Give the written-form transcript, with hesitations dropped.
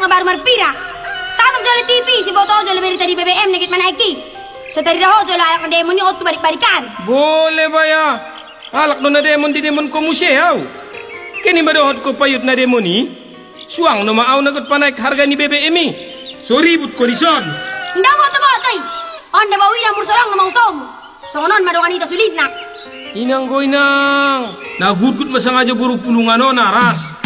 na baru marpira. Tanong jole TV si boto jole berita di BBM negit manaiki. Setari daho jole alak na demon ni otu balik-balikan. Boleh ba ya? Alak no na demon di demon ko musyaw. Kini madohod ko payut na demon ni. Suang no maaw nagot panaik harga ni BBM ni. So ribut ko lison. Nda mo tabatay. Onda bawi na mursorang na mausom. So non madongan ita sulit na. Inang ko inang. Nagudgud masangaja buruk pulungan no naras.